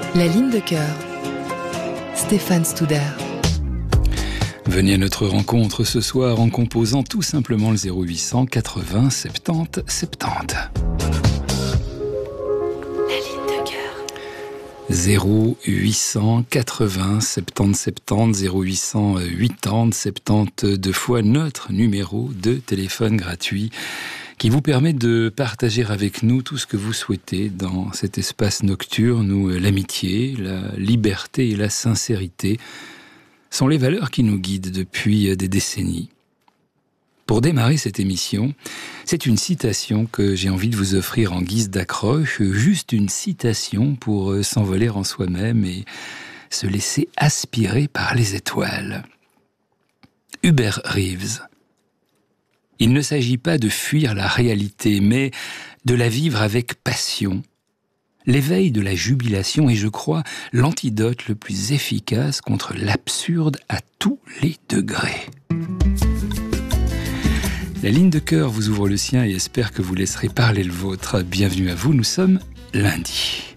La ligne de cœur. Stéphane Studer. Venez à notre rencontre ce soir en composant tout simplement le 0800 80 70 70. La ligne de cœur. 0800 80 70 70, 0800 80 72 fois notre numéro de téléphone gratuit qui vous permet de partager avec nous tout ce que vous souhaitez dans cet espace nocturne où l'amitié, la liberté et la sincérité sont les valeurs qui nous guident depuis des décennies. Pour démarrer cette émission, c'est une citation que j'ai envie de vous offrir en guise d'accroche, juste une citation pour s'envoler en soi-même et se laisser aspirer par les étoiles. Hubert Reeves. Il ne s'agit pas de fuir la réalité, mais de la vivre avec passion. L'éveil de la jubilation est, je crois, l'antidote le plus efficace contre l'absurde à tous les degrés. La ligne de cœur vous ouvre le sien et espère que vous laisserez parler le vôtre. Bienvenue à vous, nous sommes lundi.